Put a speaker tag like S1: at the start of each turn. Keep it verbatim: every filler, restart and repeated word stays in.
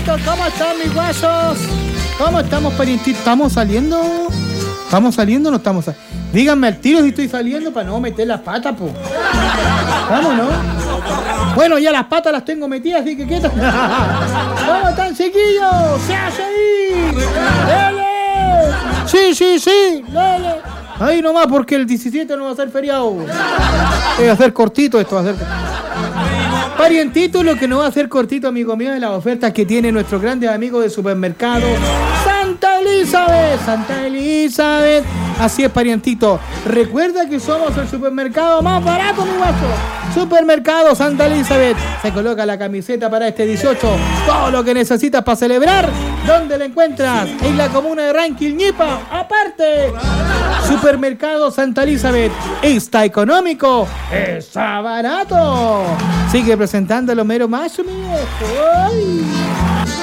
S1: parientitos? ¿Cómo están mis guasos? ¿Cómo estamos, parientitos? ¿Estamos saliendo? ¿Estamos saliendo o no estamos saliendo? Díganme al tiro si estoy saliendo para no meter las patas, po. ¿Vamos, no? Bueno, ya las patas las tengo metidas, así que quietas. ¿Cómo están, chiquillos? ¡Se hace ahí! ¡Dale! Sí, sí, sí, dale. Ahí nomás, porque el diecisiete no va a ser feriado. Va a ser cortito esto, va a ser... Parientito, lo que no va a ser cortito, amigo mío, es las ofertas que tiene nuestros grandes amigos de supermercado Santa Elizabeth. Santa Elizabeth. Así es, parientito. Recuerda que somos el supermercado más barato, mi guacho. Supermercado Santa Elizabeth. Se coloca la camiseta para este dieciocho. Todo lo que necesitas para celebrar. ¿Dónde la encuentras? En la comuna de Ranquil, Ñipa. Aparte, Supermercado Santa Elizabeth. Está económico. Está barato. Sigue presentando el Homero Macho, mi viejo. ¡Ay!